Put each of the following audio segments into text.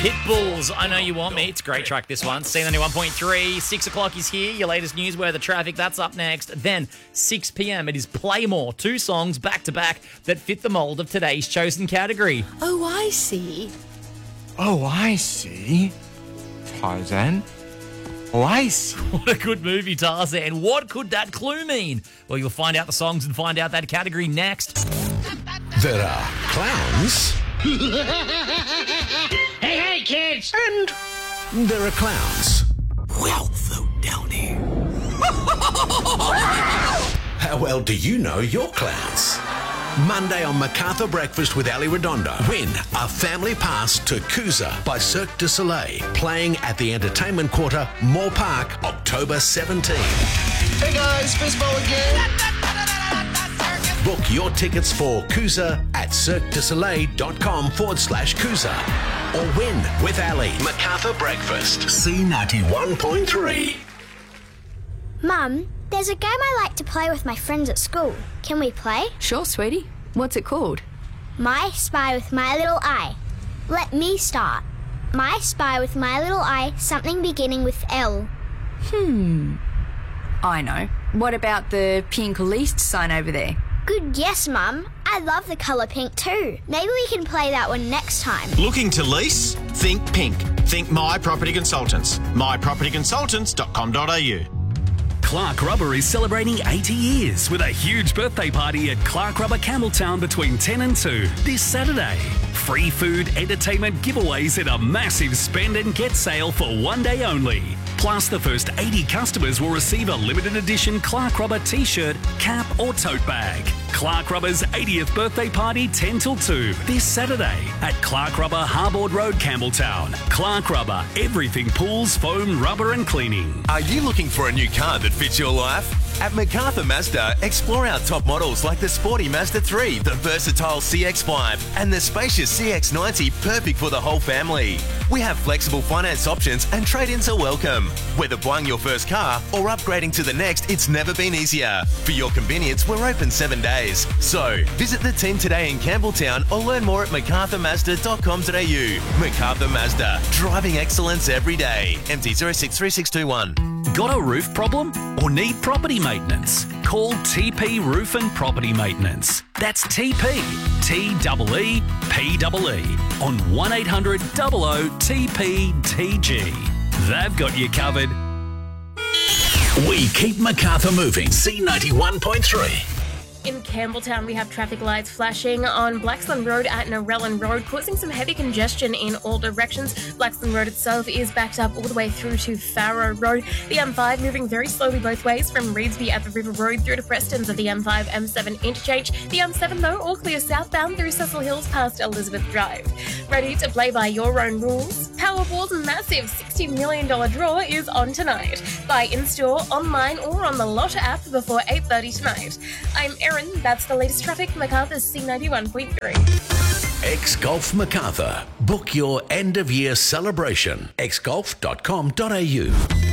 Pitbulls, I Know You Want Me. It's a great track, this one. C91.3, 6 o'clock is here. Your latest news, weather, traffic, that's up next. Then, 6 p.m, it is Play More. 2 songs back-to-back that fit the mould of today's chosen category. Oh, I see. Oh, I see. Tarzan. Oh, I see. What a good movie, Tarzan. What could that clue mean? Well, you'll find out the songs and find out that category next. There are clowns. Hey, kids! And there are clowns. Well, though, Downey. How well do you know your clowns? Monday on MacArthur Breakfast with Ali Redondo. Win a family pass to Coosa by Cirque du Soleil. Playing at the Entertainment Quarter, Moore Park, October 17. Hey guys, fistball again. Book your tickets for Coosa at cirquedusoleil.com/Coosa. Or win with Ali. MacArthur Breakfast. C91.3. Mum, there's a game I like to play with my friends at school. Can we play? Sure, sweetie. What's it called? My Spy with My Little Eye. Let me start. My Spy with My Little Eye, something beginning with L. I know. What about the pink leased sign over there? Good guess, Mum. I love the colour pink too. Maybe we can play that one next time. Looking to lease? Think pink. Think My Property Consultants. mypropertyconsultants.com.au. Clark Rubber is celebrating 80 years with a huge birthday party at Clark Rubber Campbelltown between 10 and 2 this Saturday. Free food, entertainment, giveaways and a massive spend and get sale for one day only. Plus, the first 80 customers will receive a limited edition Clark Rubber t-shirt, cap or tote bag. Clark Rubber's 80th birthday party 10 till 2 this Saturday at Clark Rubber Harbord Road, Campbelltown. Clark Rubber, everything pools, foam, rubber and cleaning. Are you looking for a new car that fits your life? At MacArthur Mazda, explore our top models like the sporty Mazda 3, the versatile CX-5, and the spacious CX-90, perfect for the whole family. We have flexible finance options and trade-ins are welcome. Whether buying your first car or upgrading to the next, it's never been easier. For your convenience, we're open 7 days. So, visit the team today in Campbelltown or learn more at macarthurmazda.com.au. MacArthur Mazda, driving excellence every day. MT063621. Got a roof problem or need property maintenance? Call TP Roof and Property Maintenance. That's TP, T-E-E-P-E-E on 1800 00 TPTG. They've got you covered. We keep MacArthur moving. C91.3. In Campbelltown, we have traffic lights flashing on Blaxland Road at Narellan Road, causing some heavy congestion in all directions. Blaxland Road itself is backed up all the way through to Farrow Road. The M5 moving very slowly both ways from Reedsby at the River Road through to Preston's at the M5 M7 interchange. The M7, though, all clear southbound through Cecil Hills past Elizabeth Drive. Ready to play by your own rules? Powerball's massive $60 million draw is on tonight. Buy in-store, online or on the Lotto app before 8:30 tonight. I'm Erin, that's the latest traffic, MacArthur's C91.3. X-Golf MacArthur. Book your end-of-year celebration. xgolf.com.au.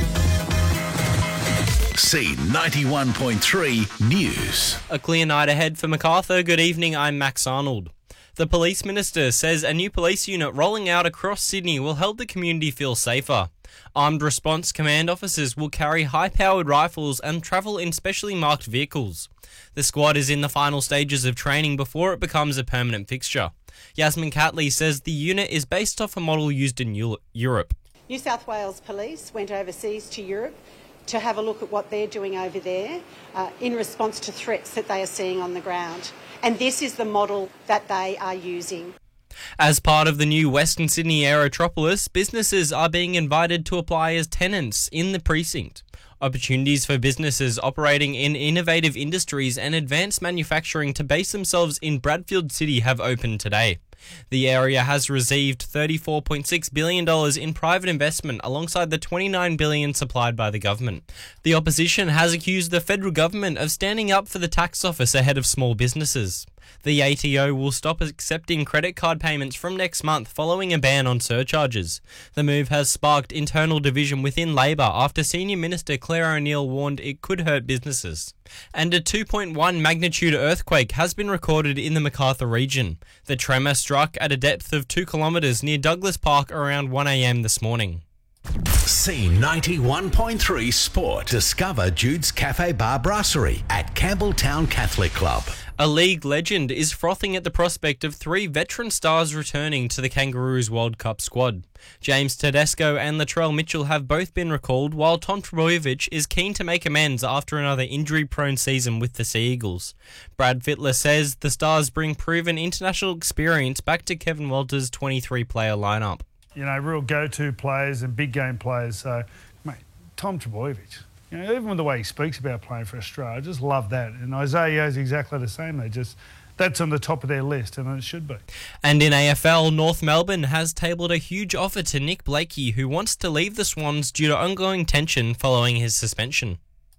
C91.3 News. A clear night ahead for MacArthur. Good evening, I'm Max Arnold. The Police Minister says a new police unit rolling out across Sydney will help the community feel safer. Armed Response Command officers will carry high-powered rifles and travel in specially marked vehicles. The squad is in the final stages of training before it becomes a permanent fixture. Yasmin Catley says the unit is based off a model used in Europe. New South Wales Police went overseas to Europe to have a look at what they're doing over there in response to threats that they are seeing on the ground. And this is the model that they are using. As part of the new Western Sydney Aerotropolis, businesses are being invited to apply as tenants in the precinct. Opportunities for businesses operating in innovative industries and advanced manufacturing to base themselves in Bradfield City have opened today. The area has received $34.6 billion in private investment alongside the $29 billion supplied by the government. The opposition has accused the federal government of standing up for the tax office ahead of small businesses. The ATO will stop accepting credit card payments from next month following a ban on surcharges. The move has sparked internal division within Labor after Senior Minister Claire O'Neill warned it could hurt businesses. And a 2.1 magnitude earthquake has been recorded in the MacArthur region. The tremor struck at a depth of 2 kilometres near Douglas Park around 1 a.m. this morning. C91.3 Sport. Discover Jude's Cafe Bar Brasserie at Campbelltown Catholic Club. A league legend is frothing at the prospect of 3 veteran stars returning to the Kangaroos World Cup squad. James Tedesco and Latrell Mitchell have both been recalled, while Tom Trbojevic is keen to make amends after another injury-prone season with the Sea Eagles. Brad Fittler says the Stars bring proven international experience back to Kevin Walters' 23-player lineup. You know, real go-to players and big game players. So, mate, Tom Trbojevic, you know, even with the way he speaks about playing for Australia, I just love that. And Isaiah is exactly the same. That's on the top of their list, and it should be. And in AFL, North Melbourne has tabled a huge offer to Nick Blakey, who wants to leave the Swans due to ongoing tension following his suspension.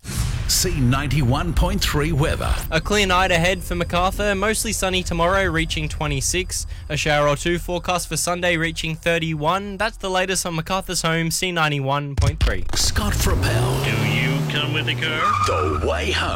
C91.3 weather. A clear night ahead for MacArthur, mostly sunny tomorrow, reaching 26. A shower or two forecast for Sunday, reaching 31. That's the latest on MacArthur's home, C91.3. Scott Frappel. Do you come with the car? The way home.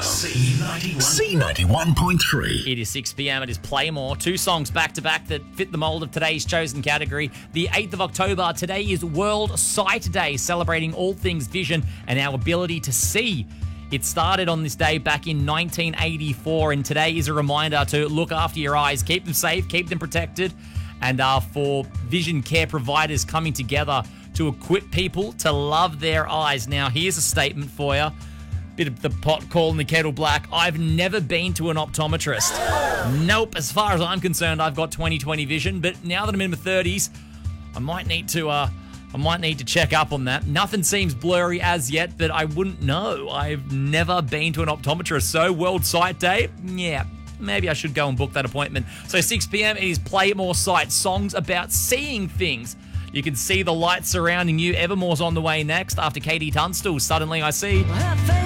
C91.3. It is 6 p.m. It is Playmore. 2 songs back-to-back that fit the mould of today's chosen category. The 8th of October, today is World Sight Day, celebrating all things vision and our ability to see. It started on this day back in 1984, and today is a reminder to look after your eyes, keep them safe, keep them protected, and for vision care providers coming together to equip people to love their eyes. Now, here's a statement for you. Bit of the pot calling the kettle black. I've never been to an optometrist. Nope, as far as I'm concerned, I've got 20/20 vision, but now that I'm in my 30s, I might need to check up on that. Nothing seems blurry as yet, but I wouldn't know. I've never been to an optometrist. So, World Sight Day? Yeah, maybe I should go and book that appointment. So, 6 p.m, it is Playmore Sight. Songs about seeing things. You can see the lights surrounding you. Evermore's on the way next after Katie Tunstall. Suddenly I See.